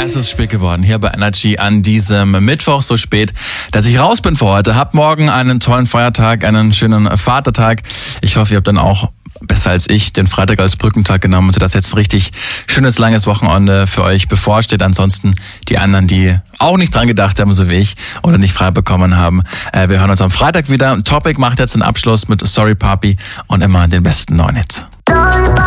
Es ist spät geworden hier bei Energy an diesem Mittwoch, so spät, dass ich raus bin für heute. Habt morgen einen tollen Feiertag, einen schönen Vatertag. Ich hoffe, ihr habt dann auch besser als ich den Freitag als Brückentag genommen, sodass jetzt ein richtig schönes, langes Wochenende für euch bevorsteht. Ansonsten die anderen, die auch nicht dran gedacht haben, so wie ich, oder nicht frei bekommen haben. Wir hören uns am Freitag wieder. Topic macht jetzt den Abschluss mit Sorry Papi und immer den besten neuen Hits.